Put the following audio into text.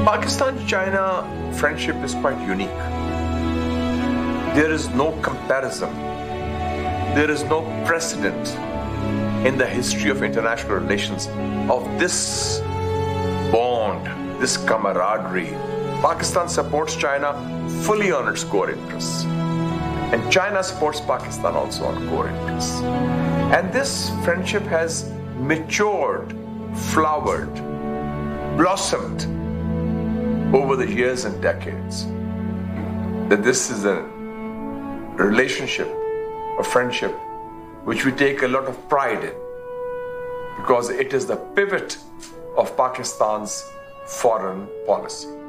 Pakistan-China friendship is quite unique. There is no comparison. There is no precedent in the history of international relations of this bond, this camaraderie. Pakistan supports China fully on its core interests. And China supports Pakistan also on core interests. And this friendship has matured, flowered, blossomed over the years and decades. That this is a relationship, a friendship, which we take a lot of pride in because it is the pivot of Pakistan's foreign policy.